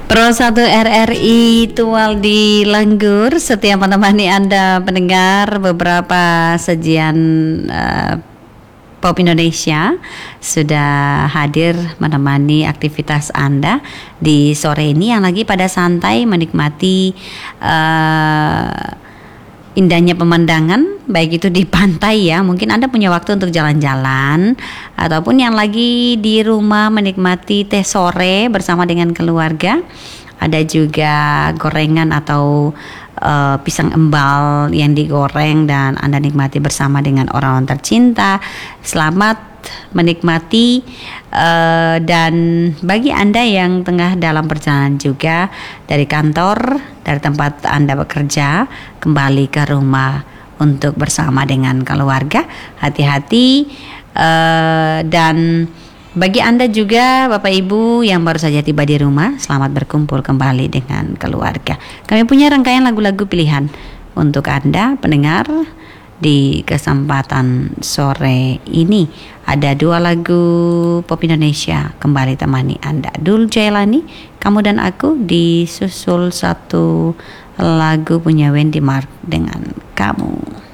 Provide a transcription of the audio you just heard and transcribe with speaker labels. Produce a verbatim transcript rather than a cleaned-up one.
Speaker 1: Pro satu R R I Tual di Langgur setia menemani Anda pendengar beberapa sajian uh, Pop Indonesia sudah hadir menemani aktivitas Anda di sore ini yang lagi pada santai menikmati uh, indahnya pemandangan, baik itu di pantai ya, mungkin Anda punya waktu untuk jalan-jalan, ataupun yang lagi di rumah menikmati teh sore bersama dengan keluarga. Ada juga gorengan atau uh, pisang embal yang digoreng dan Anda nikmati bersama dengan orang-orang tercinta. Selamat menikmati, uh, dan bagi Anda yang tengah dalam perjalanan juga dari kantor, dari tempat Anda bekerja kembali ke rumah untuk bersama dengan keluarga, hati-hati, uh, dan bagi Anda juga Bapak Ibu yang baru saja tiba di rumah, selamat berkumpul kembali dengan keluarga. Kami punya rangkaian lagu-lagu pilihan untuk Anda pendengar di kesempatan sore ini. Ada dua lagu pop Indonesia kembali temani Anda. Dul Jailani, Kamu dan Aku, disusul satu lagu punya Wendy Mark dengan Kamu.